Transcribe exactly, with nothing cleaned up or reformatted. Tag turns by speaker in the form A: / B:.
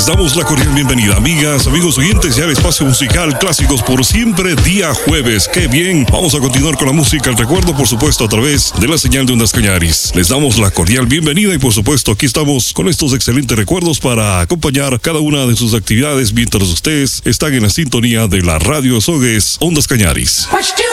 A: Les damos la cordial bienvenida, amigas, amigos oyentes, ya al espacio musical Clásicos por Siempre, día jueves. ¡Qué bien! Vamos a continuar con la música, el recuerdo, por supuesto, a través de la señal de Ondas Cañaris. Les damos la cordial bienvenida y, por supuesto, aquí estamos con estos excelentes recuerdos para acompañar cada una de sus actividades mientras ustedes están en la sintonía de la radio Sogues Ondas Cañaris.
B: What you